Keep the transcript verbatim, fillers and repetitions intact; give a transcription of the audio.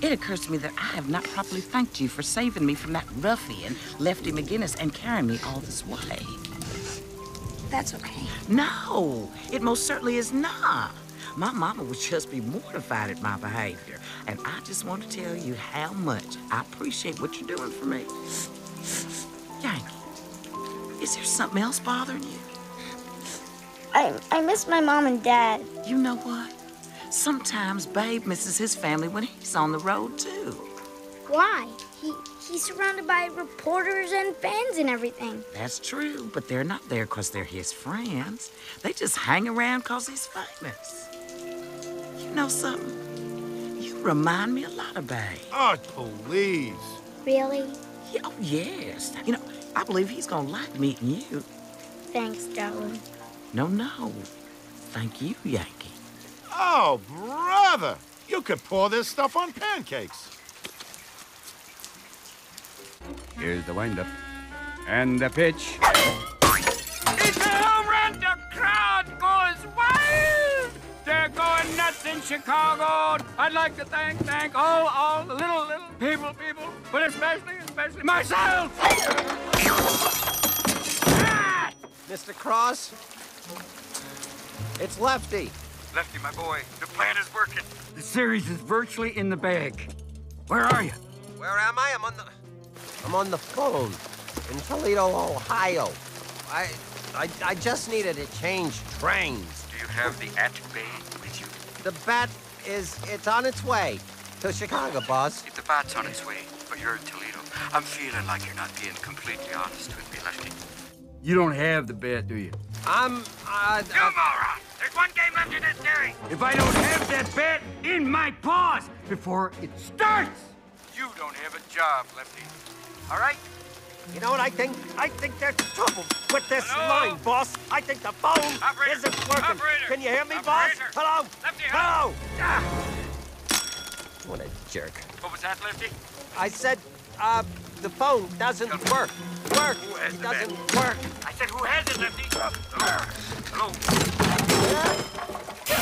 It occurs to me that I have not properly thanked you for saving me from that ruffian, Lefty McGinnis, and carrying me all this way. That's okay. No, it most certainly is not. My mama would just be mortified at my behavior. And I just want to tell you how much I appreciate what you're doing for me. Yankee, is there something else bothering you? I, I miss my mom and dad. You know what? Sometimes Babe misses his family when he's on the road, too. Why? He, he's surrounded by reporters and fans and everything. That's true, but they're not there because they're his friends. They just hang around because he's famous. You know something? You remind me a lot of Babe. Oh, please. Really? Yeah, oh, yes. You know, I believe he's gonna like meeting you. Thanks, darling. No, no. Thank you, Yankee. Oh, brother! You could pour this stuff on pancakes. Here's the windup. And the pitch. It's a home run! The crowd goes wild! They're going nuts in Chicago. I'd like to thank, thank all, all the little, little people, people, but especially, especially myself! Ah! Mister Cross? It's Lefty. Lefty, my boy, the plan is working. The series is virtually in the bag. Where are you? Where am I? I'm on the... I'm on the phone in Toledo, Ohio. I... I, I just needed to change trains. Do you have the at bay with you? The bat is... it's on its way to Chicago, boss. If the bat's on its way, but you're in Toledo, I'm feeling like you're not being completely honest with me, Lefty. You don't have the bat, do you? I'm... uh... You moron! There's one game left in this series! If I don't have that bat in my paws before it starts, you don't have a job, Lefty. All right? You know what I think? I think there's trouble with this Hello? line, boss. I think the phone Operator. isn't working. Operator. Can you hear me, Operator. boss? Hello? Lefty, Hello? Ah. What a jerk. What was that, Lefty? I said, uh, the phone doesn't work. Work. Who has It the doesn't bat? work. I said, who has it, Lefty? Hello?